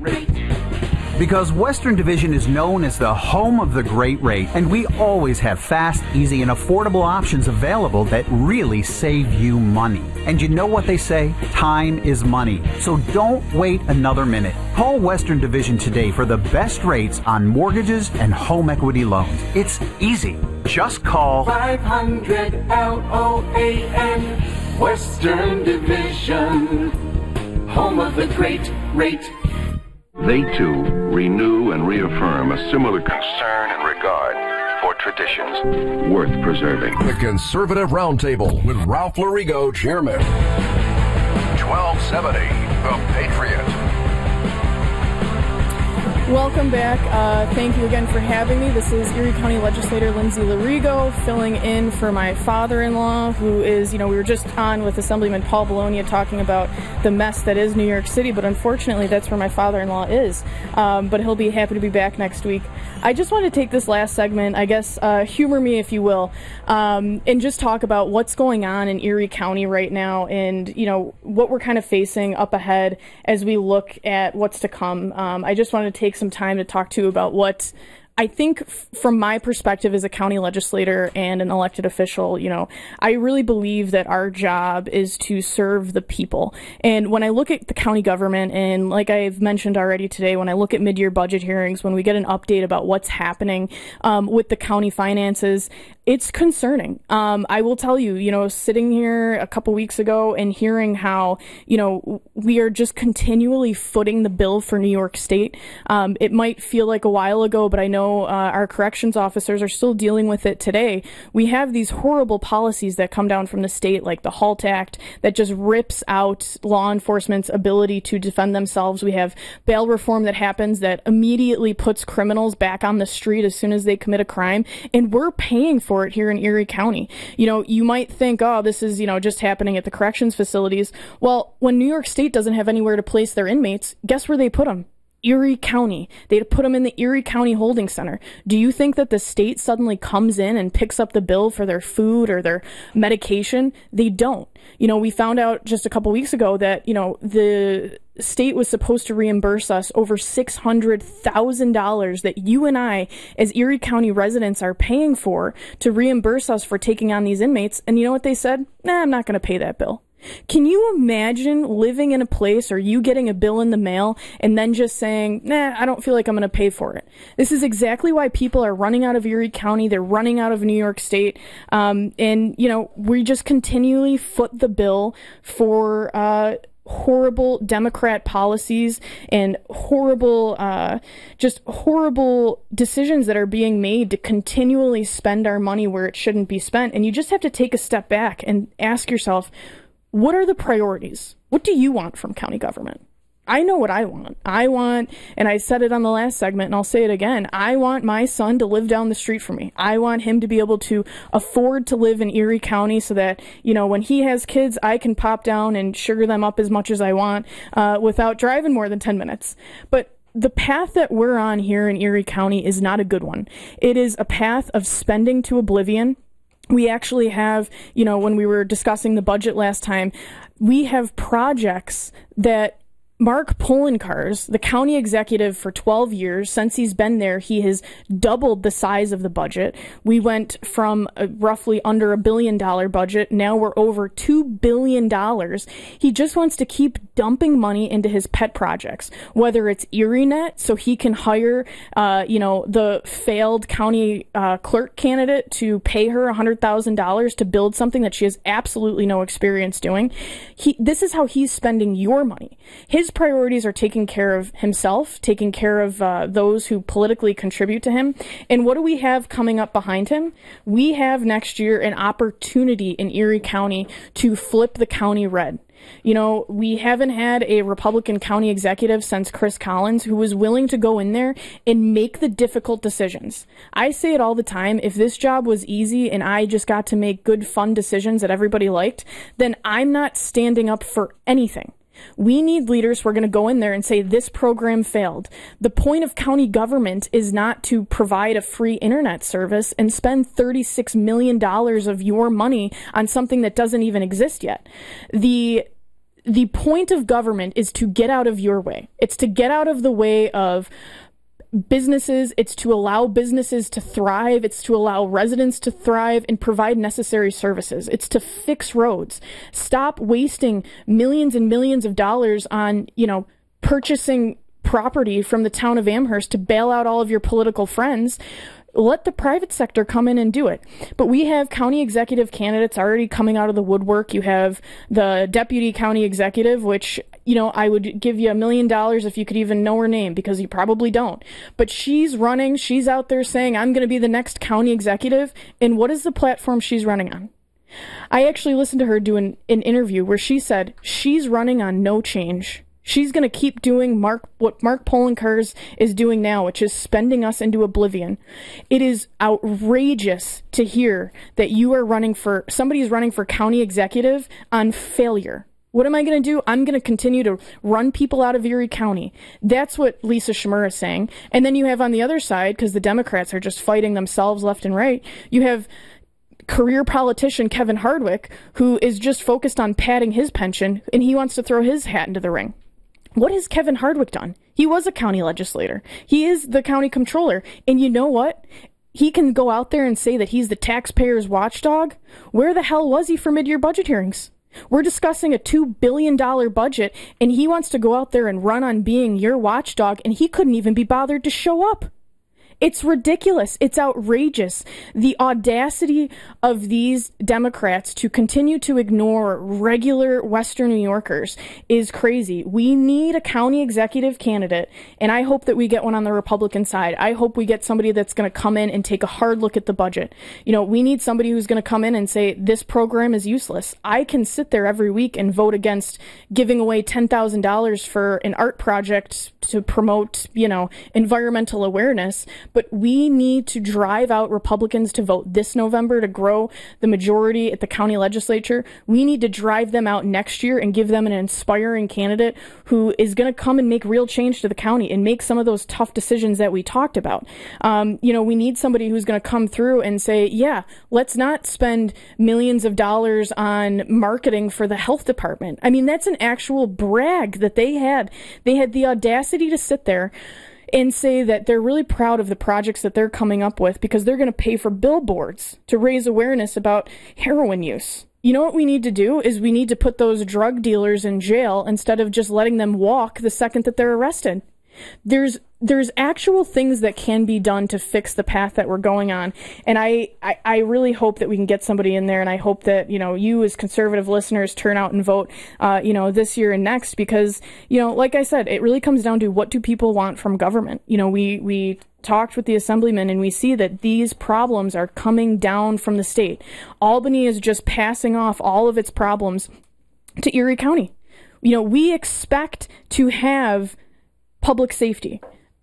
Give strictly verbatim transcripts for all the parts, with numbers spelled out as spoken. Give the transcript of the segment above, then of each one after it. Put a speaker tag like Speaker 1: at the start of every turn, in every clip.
Speaker 1: rate.
Speaker 2: Because Western Division is known as the home of the great rate, and we always have fast, easy, and affordable options available that really save you money. And you know what they say? Time is money. So don't wait another minute. Call Western Division today for the best rates on mortgages and home equity loans. It's easy. Just call
Speaker 1: five hundred L O A N, Western Division, home of the great rate.
Speaker 3: They, too, renew and reaffirm a similar concern and regard for traditions worth preserving.
Speaker 4: The Conservative Roundtable with Ralph Larigo, Chairman. twelve seventy, The Patriot.
Speaker 5: Welcome back. Uh, thank you again for having me. This is Erie County Legislator Lindsay Larigo filling in for my father-in-law, who is, you know, we were just on with Assemblyman Paul Bologna talking about the mess that is New York City, but unfortunately that's where my father-in-law is. Um, but he'll be happy to be back next week. I just want to take this last segment, I guess, uh, humor me if you will, um, and just talk about what's going on in Erie County right now and, you know, what we're kind of facing up ahead as we look at what's to come. Um, I just want to take some time to talk to you about what I think f- from my perspective as a county legislator and an elected official, you know, I really believe that our job is to serve the people. And when I look at the county government, and like I've mentioned already today, when I look at mid-year budget hearings, when we get an update about what's happening um, with the county finances, it's concerning. Um, I will tell you, you know, sitting here a couple weeks ago and hearing how, you know, we are just continually footing the bill for New York State. Um, it might feel like a while ago, but I know Uh, our corrections officers are still dealing with it today. We have these horrible policies that come down from the state, like the HALT Act, that just rips out law enforcement's ability to defend themselves. We have bail reform that happens that immediately puts criminals back on the street as soon as they commit a crime, and we're paying for it here in Erie County. You know, you might think, oh, this is, you know, just happening at the corrections facilities. Well, when New York State doesn't have anywhere to place their inmates, guess where they put them? Erie County. They put them in the Erie County Holding Center. Do you think that the state suddenly comes in and picks up the bill for their food or their medication? They don't. You know, we found out just a couple weeks ago that, you know, the state was supposed to reimburse us over six hundred thousand dollars that you and I, as Erie County residents, are paying for to reimburse us for taking on these inmates. And you know what they said? Nah, I'm not going to pay that bill. Can you imagine living in a place or you getting a bill in the mail and then just saying, nah, I don't feel like I'm going to pay for it? This is exactly why people are running out of Erie County. They're running out of New York State. Um, and, you know, we just continually foot the bill for uh, horrible Democrat policies and horrible, uh, just horrible decisions that are being made to continually spend our money where it shouldn't be spent. And you just have to take a step back and ask yourself, what are the priorities? What do you want from county government? I know what I want. I want, and I said it on the last segment, and I'll say it again, I want my son to live down the street from me. I want him to be able to afford to live in Erie County so that, you know, when he has kids, I can pop down and sugar them up as much as I want uh, without driving more than ten minutes. But the path that we're on here in Erie County is not a good one. It is a path of spending to oblivion. We actually have, you know, when we were discussing the budget last time, we have projects that Mark Poloncarz, the county executive for twelve years, since he's been there, he has doubled the size of the budget. We went from a roughly under a billion dollar budget. Now we're over two billion dollars. He just wants to keep dumping money into his pet projects, whether it's ErieNet, so he can hire, uh, you know, the failed county uh, clerk candidate to pay her one hundred thousand dollars to build something that she has absolutely no experience doing. He, this is how he's spending your money. His priorities are taking care of himself, taking care of uh, those who politically contribute to him. And what do we have coming up behind him? We have next year an opportunity in Erie County to flip the county red. You know, we haven't had a Republican county executive since Chris Collins who was willing to go in there and make the difficult decisions. I say it all the time. If this job was easy and I just got to make good, fun decisions that everybody liked, then I'm not standing up for anything. We need leaders who are going to go in there and say this program failed. The point of county government is not to provide a free internet service and spend thirty-six million dollars of your money on something that doesn't even exist yet. The the point of government is to get out of your way. It's to get out of the way of businesses. It's to allow businesses to thrive. It's to allow residents to thrive and provide necessary services. It's to fix roads. Stop wasting millions and millions of dollars on, you know, purchasing property from the town of Amherst to bail out all of your political friends. Let the private sector come in and do it. But we have county executive candidates already coming out of the woodwork. You have the deputy county executive, which, you know, I would give you a million dollars if you could even know her name, because you probably don't. But she's running, she's out there saying, I'm going to be the next county executive. And what is the platform she's running on? I actually listened to her do an, an interview where she said she's running on no change. She's going to keep doing Mark what Mark Poloncarz is doing now, which is spending us into oblivion. It is outrageous to hear that you are running for, somebody is running for county executive on failure. What am I going to do? I'm going to continue to run people out of Erie County. That's what Lisa Schmur is saying. And then you have on the other side, because the Democrats are just fighting themselves left and right, you have career politician Kevin Hardwick, who is just focused on padding his pension, and he wants to throw his hat into the ring. What has Kevin Hardwick done? He was a county legislator. He is the county comptroller. And you know what? He can go out there and say that he's the taxpayer's watchdog. Where the hell was he for mid-year budget hearings? We're discussing a two billion dollars budget, and he wants to go out there and run on being your watchdog, and he couldn't even be bothered to show up. It's ridiculous. It's outrageous. The audacity of these Democrats to continue to ignore regular Western New Yorkers is crazy. We need a county executive candidate, and I hope that we get one on the Republican side. I hope we get somebody that's going to come in and take a hard look at the budget. You know, we need somebody who's going to come in and say, this program is useless. I can sit there every week and vote against giving away ten thousand dollars for an art project to promote, you know, environmental awareness. But we need to drive out Republicans to vote this November to grow the majority at the county legislature. We need to drive them out next year and give them an inspiring candidate who is going to come and make real change to the county and make some of those tough decisions that we talked about. Um, you know, we need somebody who's going to come through and say, yeah, let's not spend millions of dollars on marketing for the health department. I mean, that's an actual brag that they had. They had the audacity to sit there and say that they're really proud of the projects that they're coming up with because they're going to pay for billboards to raise awareness about heroin use. You know what we need to do is we need to put those drug dealers in jail instead of just letting them walk the second that they're arrested. There's there's actual things that can be done to fix the path that we're going on. And I, I, I really hope that we can get somebody in there. And I hope that, you know, you as conservative listeners turn out and vote, uh, you know, this year and next, because, you know, like I said, it really comes down to what do people want from government? You know, we, we talked with the assemblyman and we see that these problems are coming down from the state. Albany is just passing off all of its problems to Erie County. You know, we expect to have public safety.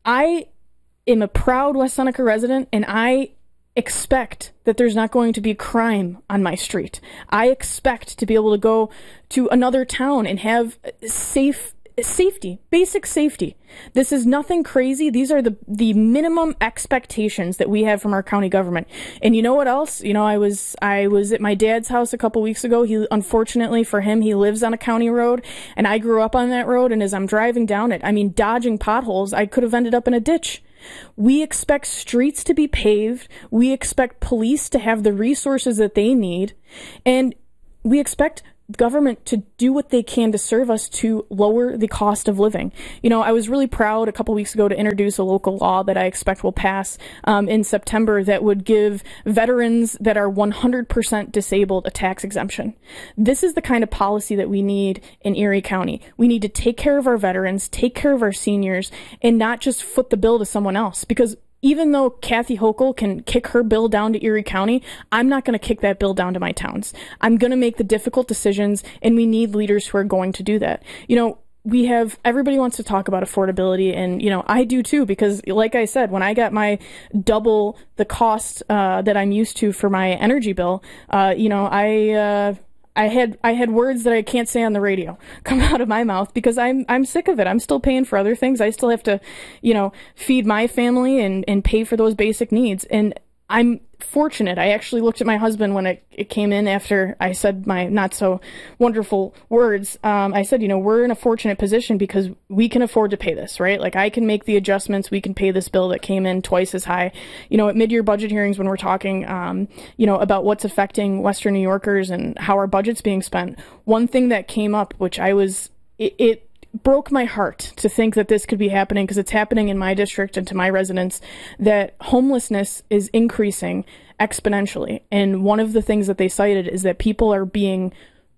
Speaker 5: I am a proud West Seneca resident, and I expect that there's not going to be crime on my street. I expect to be able to go to another town and have safe safety, basic safety. This is nothing crazy. These are the the minimum expectations that we have from our county government. And you know what else? You know, I was I was at my dad's house a couple weeks ago. He, unfortunately for him, he lives on a county road, and I grew up on that road. And as I'm driving down it, I mean, dodging potholes, I could have ended up in a ditch. We expect streets to be paved. We expect police to have the resources that they need, and we expect government to do what they can to serve us to lower the cost of living. You know, I was really proud a couple weeks ago to introduce a local law that I expect will pass um, in September that would give veterans that are one hundred percent disabled a tax exemption. This is the kind of policy that we need in Erie County. We need to take care of our veterans, take care of our seniors, and not just foot the bill to someone else, because even though Kathy Hochul can kick her bill down to Erie County, I'm not going to kick that bill down to my towns. I'm going to make the difficult decisions, and we need leaders who are going to do that. You know, we have, everybody wants to talk about affordability, and, you know, I do too, because like I said, when I got my double the cost uh, that I'm used to for my energy bill, uh, you know, I... Uh, I had I had words that I can't say on the radio come out of my mouth because I'm I'm sick of it. I'm still paying for other things. I still have to, you know, feed my family and, and pay for those basic needs. And I'm fortunate. I actually looked at my husband when it, it came in after I said my not so wonderful words. Um, I said, you know, we're in a fortunate position because we can afford to pay this, right? Like I can make the adjustments. We can pay this bill that came in twice as high. You know, at mid-year budget hearings when we're talking, um, you know, about what's affecting Western New Yorkers and how our budget's being spent, one thing that came up, which I was, it, it broke my heart to think that this could be happening because it's happening in my district and to my residents, that homelessness is increasing exponentially. And one of the things that they cited is that people are being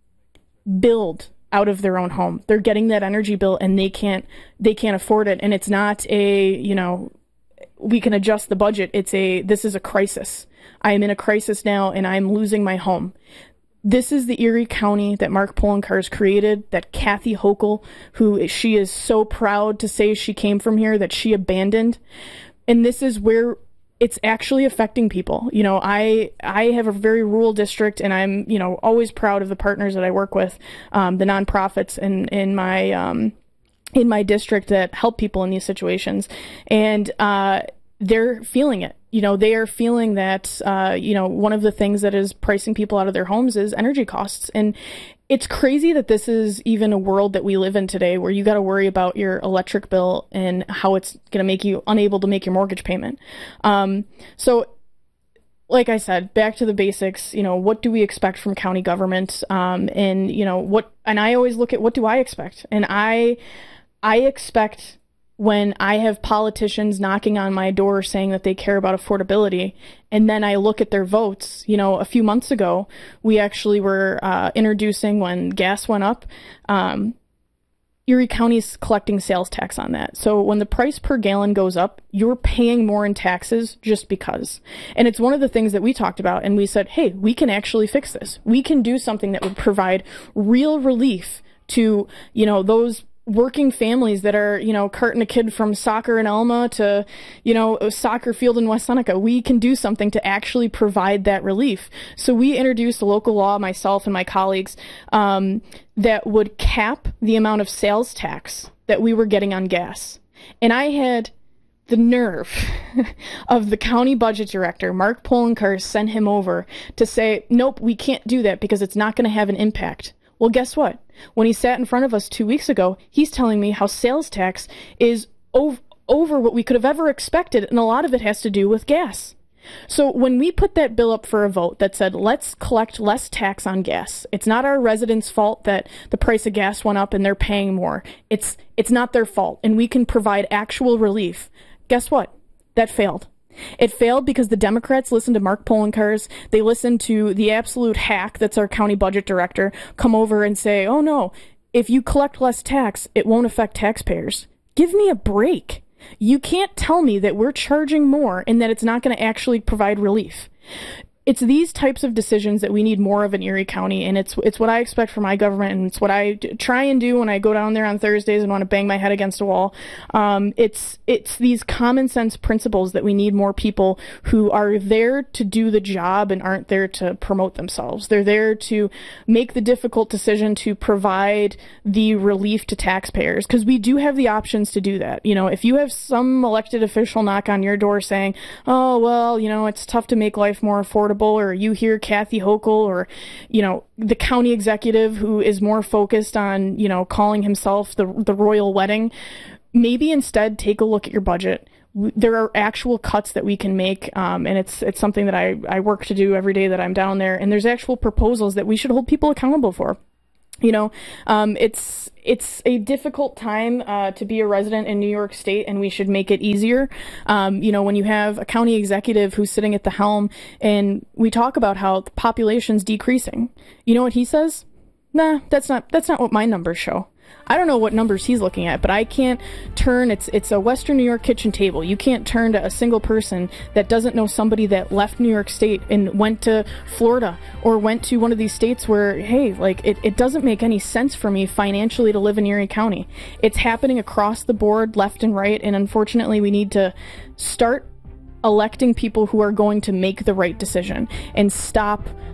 Speaker 5: billed out of their own home. They're getting that energy bill and they can't, they can't afford it. And it's not a, you know, we can adjust the budget. It's a, this is a crisis. I am in a crisis now and I'm losing my home. This is the Erie County that Mark Poloncarz has created, that Kathy Hochul, who she is so proud to say she came from here, that she abandoned. And this is where it's actually affecting people. You know, I I have a very rural district, and I'm, you know, always proud of the partners that I work with, um, the nonprofits in, in my um, in my district that help people in these situations. And uh, they're feeling it. You know, they are feeling that, uh, you know, one of the things that is pricing people out of their homes is energy costs. And it's crazy that this is even a world that we live in today where you got to worry about your electric bill and how it's going to make you unable to make your mortgage payment. Um, so, like I said, back to the basics, you know, what do we expect from county government? Um, and, you know, what, and I always look at what do I expect? And I, I expect when I have politicians knocking on my door saying that they care about affordability, and then I look at their votes. You know, a few months ago, we actually were uh, introducing, when gas went up, um, Erie County's collecting sales tax on that. So when the price per gallon goes up, you're paying more in taxes just because. And it's one of the things that we talked about, and we said, hey, we can actually fix this. We can do something that would provide real relief to, you know, those working families that are, you know, carting a kid from soccer in Elma to, you know, a soccer field in West Seneca. We can do something to actually provide that relief. So we introduced a local law, myself and my colleagues, um, that would cap the amount of sales tax that we were getting on gas. And I had the nerve of the county budget director, Mark Poloncarz, sent him over to say, nope, we can't do that because it's not going to have an impact. Well, guess what? When he sat in front of us two weeks ago, he's telling me how sales tax is ov- over what we could have ever expected, and a lot of it has to do with gas. So when we put that bill up for a vote that said, let's collect less tax on gas, it's not our residents' fault that the price of gas went up and they're paying more. It's it's not their fault, and we can provide actual relief. Guess what? That failed. It failed because the Democrats listened to Mark Poloncarz. They listened to the absolute hack that's our county budget director come over and say, oh no, if you collect less tax, it won't affect taxpayers. Give me a break. You can't tell me that we're charging more and that it's not going to actually provide relief. It's these types of decisions that we need more of in Erie County, and it's it's what I expect from my government, and it's what I d- try and do when I go down there on Thursdays and want to bang my head against a wall. Um, it's it's these common sense principles that we need more people who are there to do the job and aren't there to promote themselves. They're there to make the difficult decision to provide the relief to taxpayers, because we do have the options to do that. You know, if you have some elected official knock on your door saying, oh, well, you know, it's tough to make life more affordable, or you hear Kathy Hochul or, you know, the county executive who is more focused on, you know, calling himself the the royal wedding, maybe instead take a look at your budget. There are actual cuts that we can make, um, and it's it's something that I, I work to do every day that I'm down there, and there's actual proposals that we should hold people accountable for. You know, um, it's it's a difficult time uh, to be a resident in New York State, and we should make it easier. Um, you know, when you have a county executive who's sitting at the helm, and we talk about how the population's decreasing, you know what he says? Nah, that's not that's not what my numbers show. I don't know what numbers he's looking at, but I can't turn, it's it's a Western New York kitchen table. You can't turn to a single person that doesn't know somebody that left New York State and went to Florida or went to one of these states where, hey, like, it, it doesn't make any sense for me financially to live in Erie County. It's happening across the board, left and right, and unfortunately we need to start electing people who are going to make the right decision and stop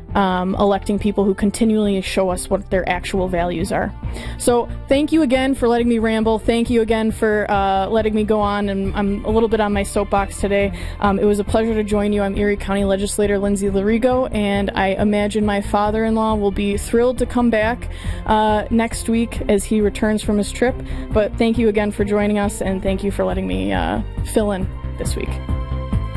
Speaker 5: um, electing people who continually show us what their actual values are. So thank you again for letting me ramble. Thank you again for uh, letting me go on, and I'm a little bit on my soapbox today. Um, it was a pleasure to join you. I'm Erie County Legislator Lindsay Larigo, and I imagine my father-in-law will be thrilled to come back uh, next week as he returns from his trip. But thank you again for joining us, and thank you for letting me uh, fill in this week.